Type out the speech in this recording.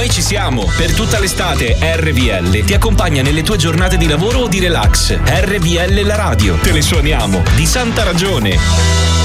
Noi ci siamo. Per tutta l'estate RVL ti accompagna nelle tue giornate di lavoro o di relax. RVL la radio. Te le suoniamo di santa ragione.